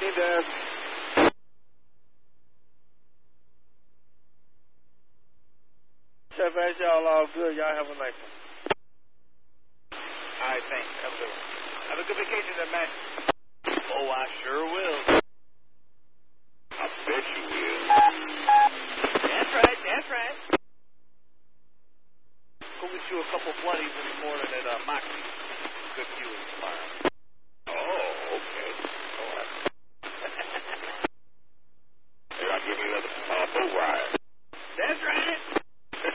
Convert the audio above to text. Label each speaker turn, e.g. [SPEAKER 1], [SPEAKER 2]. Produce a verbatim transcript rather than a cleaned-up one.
[SPEAKER 1] Hey, Dad. Chef, as y'all all good, y'all have a nice one.
[SPEAKER 2] All right, thanks. Have a good one. Have a good vacation there, man.
[SPEAKER 3] Oh, I sure will.
[SPEAKER 4] I bet you will.
[SPEAKER 3] That's right, that's right. Go get you a couple bloodies in the morning at uh, Moxie. Good viewing tomorrow.